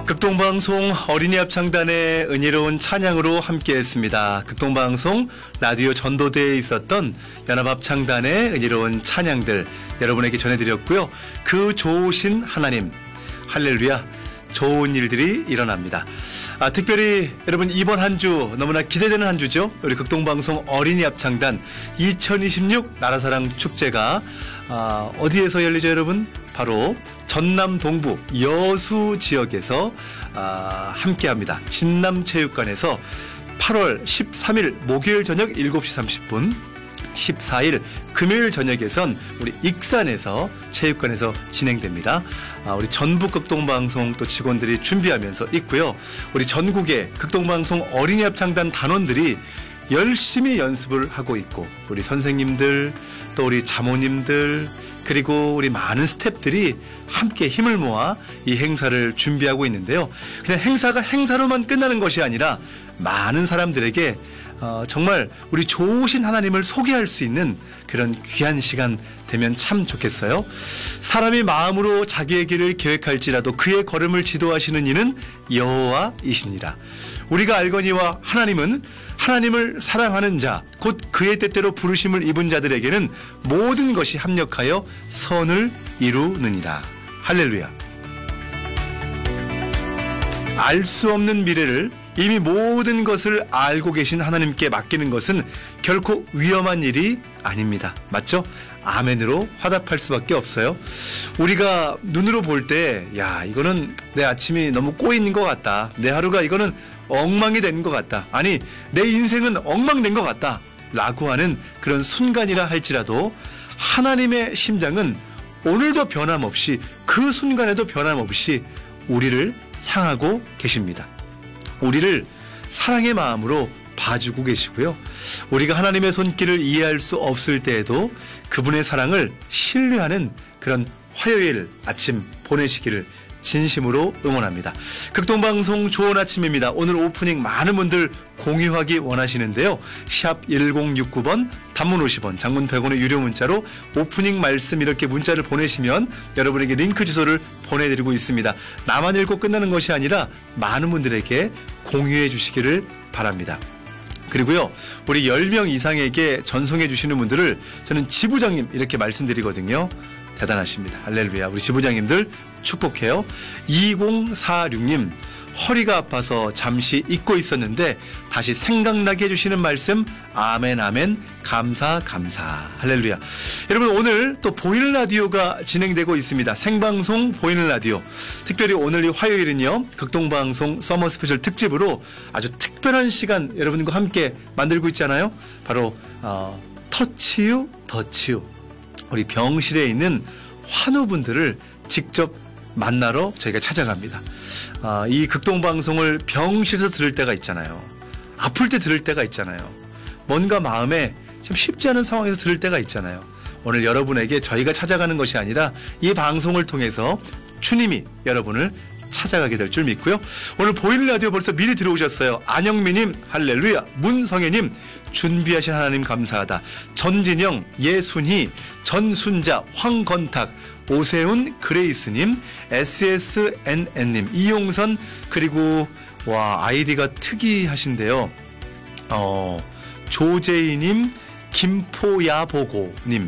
극동방송 어린이 합창단의 은혜로운 찬양으로 함께했습니다. 극동방송 라디오 전도대에 있었던 연합합창단의 은혜로운 찬양들 여러분에게 전해드렸고요. 그 좋으신 하나님, 할렐루야, 좋은 일들이 일어납니다. 특별히 여러분 이번 한 주 너무나 기대되는 한 주죠. 우리 극동방송 어린이 합창단 2026 나라사랑 축제가 어디에서 열리죠, 여러분? 바로 전남 동부 여수 지역에서 함께합니다. 진남체육관에서 8월 13일 목요일 저녁 7시 30분, 14일 금요일 저녁에선 우리 익산에서 체육관에서 진행됩니다. 우리 전북 극동방송 또 직원들이 준비하면서 있고요. 우리 전국의 극동방송 어린이 합창단 단원들이 열심히 연습을 하고 있고, 우리 선생님들 또 우리 자모님들 그리고 우리 많은 스태프들이 함께 힘을 모아 이 행사를 준비하고 있는데요. 그냥 행사가 행사로만 끝나는 것이 아니라 많은 사람들에게 정말 우리 좋으신 하나님을 소개할 수 있는 그런 귀한 시간 되면 참 좋겠어요. 사람이 마음으로 자기의 길을 계획할지라도 그의 걸음을 지도하시는 이는 여호와이시니라. 우리가 알거니와 하나님은 하나님을 사랑하는 자, 곧 그의 뜻대로 부르심을 입은 자들에게는 모든 것이 합력하여 선을 이루느니라. 할렐루야. 알 수 없는 미래를 이미 모든 것을 알고 계신 하나님께 맡기는 것은 결코 위험한 일이 아닙니다. 맞죠? 아멘으로 화답할 수밖에 없어요. 우리가 눈으로 볼 때, 야, 이거는 내 아침이 너무 꼬인 것 같다. 내 하루가 이거는 엉망이 된 것 같다. 아니, 내 인생은 엉망된 것 같다. 라고 하는 그런 순간이라 할지라도 하나님의 심장은 오늘도 변함없이 그 순간에도 변함없이 우리를 향하고 계십니다. 우리를 사랑의 마음으로 봐주고 계시고요. 우리가 하나님의 손길을 이해할 수 없을 때에도 그분의 사랑을 신뢰하는 그런 화요일 아침 보내시기를 진심으로 응원합니다. 극동방송 좋은 아침입니다. 오늘 오프닝 많은 분들 공유하기 원하시는데요. 샵 1069번, 단문 50원, 장문 100원의 유료 문자로 오프닝 말씀 이렇게 문자를 보내시면 여러분에게 링크 주소를 보내드리고 있습니다. 나만 읽고 끝나는 것이 아니라 많은 분들에게 공유해 주시기를 바랍니다. 그리고요, 우리 10명 이상에게 전송해 주시는 분들을 저는 지부장님 이렇게 말씀드리거든요. 대단하십니다. 할렐루야. 우리 지부장님들 축복해요. 2046님, 허리가 아파서 잠시 잊고 있었는데 다시 생각나게 해주시는 말씀, 아멘 아멘, 감사 감사. 할렐루야. 여러분, 오늘 또 보이는 라디오가 진행되고 있습니다. 생방송 보이는 라디오. 특별히 오늘 이 화요일은요, 극동방송 서머 스페셜 특집으로 아주 특별한 시간 여러분과 함께 만들고 있잖아요. 바로 터치유 더치유. 우리 병실에 있는 환우분들을 직접 만나러 저희가 찾아갑니다. 이 극동방송을 병실에서 들을 때가 있잖아요. 아플 때 들을 때가 있잖아요. 뭔가 마음에 참 쉽지 않은 상황에서 들을 때가 있잖아요. 오늘 여러분에게 저희가 찾아가는 것이 아니라 이 방송을 통해서 주님이 여러분을 찾아가게 될 줄 믿고요. 오늘 보이는 라디오 벌써 미리 들어오셨어요. 안영미님, 할렐루야. 문성애님, 준비하신 하나님 감사하다. 전진영, 예순희, 전순자, 황건탁, 오세훈, 그레이스님, SSNN님, 이용선, 그리고 와, 아이디가 특이하신데요. 조재희님, 김포야보고님,